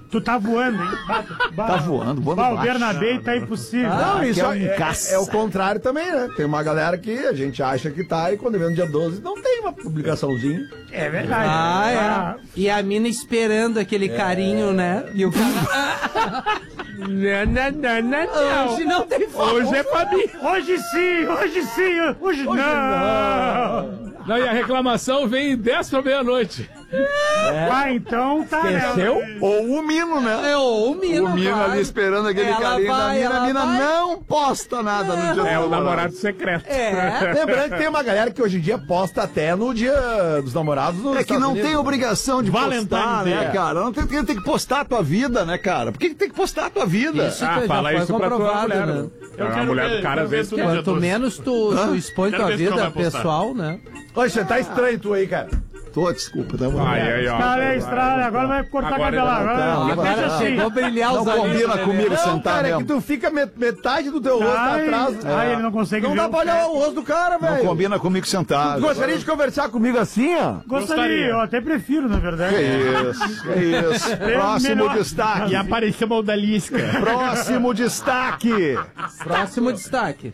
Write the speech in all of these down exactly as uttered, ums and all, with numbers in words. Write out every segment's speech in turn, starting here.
Tu tá voando, hein? Bata, bata. Tá voando, voando Bah, o baixo. Bernabé tá impossível. Não, Ah, isso que é um é, é, caça. é o contrário também, né? Tem uma galera que a gente acha que tá e quando vem no dia doze não tem uma publicaçãozinha. É verdade. Ah, é. E a mina esperando aquele carinho, né? E o cara... Não, não, não, não, não. Hoje não tem foto. Hoje é pra mim. Hoje sim, hoje sim, hoje, não. não. Não, e a reclamação vem dez pra meia-noite. Ah, então tá, Esqueceu? né? Ou o Mino, né? É, o Mino, O Mino claro. ali esperando aquele Ela carinho da vai, mina. A ela mina vai. não posta nada no dia É do o namorado secreto. É. Lembrando que tem uma galera que hoje em dia posta até no dia dos namorados nos É que Estados não Unidos. tem obrigação de Valentine's postar, Day. né, cara? Não tem, tem, tem que postar a tua vida, né, cara? Por que, que tem que postar a tua vida? Isso Ah, já fala foi isso pra tua comprovado, mulher. né? Né? A mulher do cara às vezes tudo Quanto menos tu, tu expõe Quero tua ver se tu vida vai postar. pessoal, né? Olha, você tá estranho tu aí, cara. Tô, desculpa, tá bom. Ai, ai, ó. Cara, é estranho, agora vai cortar Agora cabelo. não, Agora, não, deixa agora assim. Chegou a brilhar Não os olhos. combina né? comigo Não, sentar cara, é que mesmo. tu fica met- metade do teu rosto Ai, atrás. ai, ele não consegue Não ver dá o pra olhar chefe. o rosto do cara, Não velho. combina comigo sentado. Tu gostaria de conversar comigo assim, ó? Gostaria, eu até prefiro, na verdade. Que isso, que isso. Próximo melhor. destaque. E apareceu uma odalisca. Próximo destaque. Próximo destaque.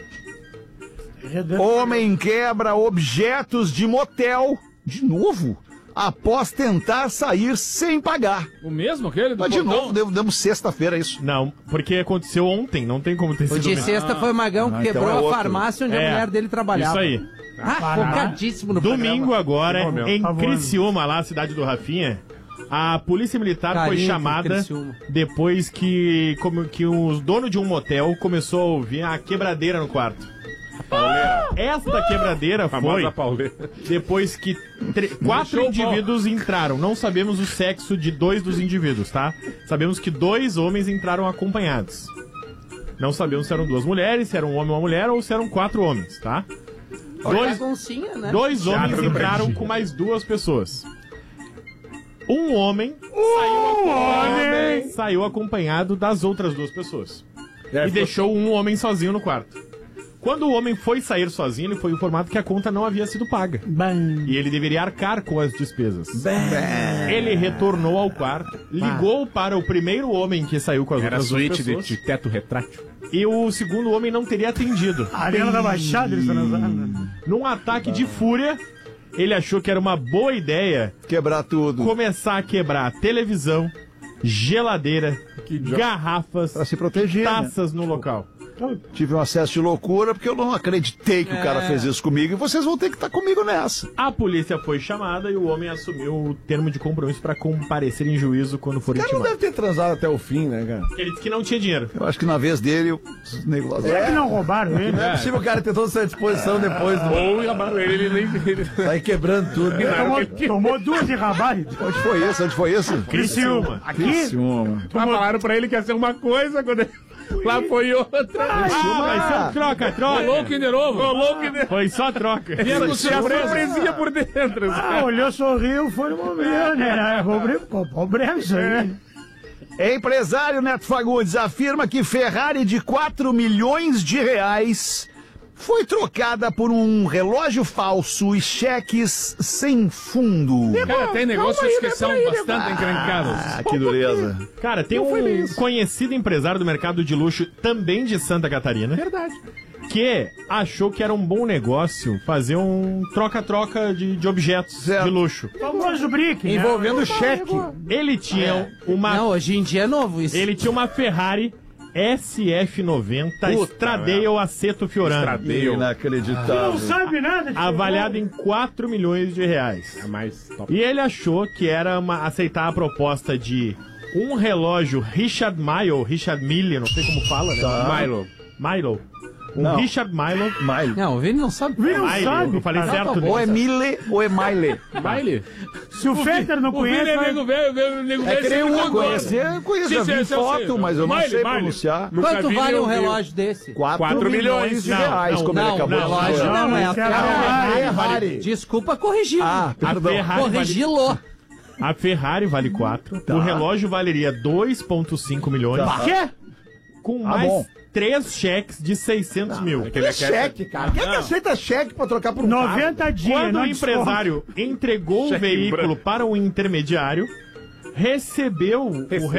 Homem quebra objetos de motel. De novo? Após tentar sair sem pagar. O mesmo aquele do Mas de portão? novo, deu- demos sexta-feira isso. Não, porque aconteceu ontem, não tem como ter O sido de mesmo. sexta foi o Magão que Ah, quebrou então é a outro. farmácia onde a É, mulher dele trabalhava. Isso aí. Ah, focadíssimo no Domingo programa. agora, Que momento. em Tá voando. Criciúma, lá, a cidade do Rafinha, a polícia militar foi Carinho, chamada Criciúma. depois que, como, que o dono de um motel começou a ouvir a quebradeira no quarto. Esta quebradeira foi Famosa pauleira. depois que tre- quatro Deixou o indivíduos entraram. Não sabemos o sexo de dois dos indivíduos, tá? Sabemos que dois homens entraram acompanhados. Não sabemos se eram duas mulheres, se era um homem ou uma mulher, ou se eram quatro homens, tá? Dois, Baguncinha, né? dois homens Teatro do entraram Brasil. com mais duas pessoas. Um homem saiu, acompanhado, saiu acompanhado das outras duas pessoas. É, E deixou um homem sozinho no quarto. Quando o homem foi sair sozinho, ele foi informado que a conta não havia sido paga. E ele deveria arcar com as despesas. Ele retornou ao quarto, ligou para o primeiro homem que saiu com as Era a outras duas suíte de, pessoas. de teto retrátil. E o segundo homem não teria atendido. A Arena da Baixada, eles estão usando. Num ataque de fúria, ele achou que era uma boa ideia Quebrar tudo. começar a quebrar televisão, geladeira, garrafas, Pra se proteger, né? taças no local. Tive um acesso de loucura porque eu não acreditei que o cara fez isso comigo e vocês vão ter que estar comigo nessa. A polícia foi chamada e o homem assumiu o termo de compromisso para comparecer em juízo quando for O cara não intimado. deve ter transado até o fim, né, cara? Ele disse que não tinha dinheiro. Eu acho que na vez dele, o nego lá. Será que não roubaram ele? Não é possível o cara ter toda essa disposição depois do... Ou ele, ele nem. Ele... Sair quebrando tudo. Tomou, tomou duas de rabalho. Onde foi isso? Onde foi isso? Criciúma. Aqui? Criciúma. Ah, falaram pra ele que ia ser uma coisa, quando ele... lá foi outra. Ah, vai ser um troca, troca. Rolou que de novo. Rolou que de... Foi só troca. Vieram com surpresinha por dentro. Ah, olhou, sorriu, foi no momento, né? Problema, problema isso aí. Empresário Neto Fagundes afirma que Ferrari de quatro milhões de reais foi trocada por um relógio falso e cheques sem fundo. Cara, tem negócios que são bastante encrencados. Ah, que dureza. Cara, tem um conhecido empresário do mercado de luxo, também de Santa Catarina, Verdade. que achou que era um bom negócio fazer um troca-troca de, de objetos Certo. de luxo. O famoso brick, né? Envolvendo cheque. Ele tinha uma Não, hoje em dia é novo isso. Ele tinha uma Ferrari S F noventa Puta, Stradale Aceto Fiorano, Stradale. Inacreditável. Não sabe nada de avaliado em quatro milhões de reais. É mais top. E ele achou que era uma, aceitar a proposta de um relógio Richard Mille, Richard Mille, não sei como fala, né? Milo. Milo. Um Não. Richard Milo. Miley. Não, o Vini não sabe. Vini não Mile, sabe. eu falei cara. certo, Ou né? é Mille ou é Miley. Miley? Se o Fetter não O Vini conhece, é vai- nego velho, velho, nego É velho. que nem sempre um contou. conhecer, eu conheço, Sim, já sim, vi sim, eu foto, sei. mas eu não Miley, sei Miley. pronunciar. Nunca Quanto vi vale nem um ouvi. relógio desse? quatro milhões de Não, reais, não, como ele não, acabou de relógio dizer. não, é a esse é a Ferrari. Ferrari. Desculpa corrigir. Ah, A perdão. Ferrari, vale, Corrigi-lo. a Ferrari vale quatro. O relógio valeria dois vírgula cinco milhões. Quê? Com Tá mais bom. três cheques de seiscentos mil. Que cheque, cara. Quem é que aceita cheque pra trocar por um carro? noventa dias, Quando não o empresário entregou o Cheque veículo branco. para um intermediário, recebeu o